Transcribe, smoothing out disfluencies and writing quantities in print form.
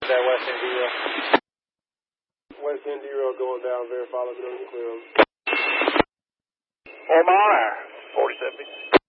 That West Indy Road. West Indy Road going down, verify, let me know when you clear them. Omar, 47.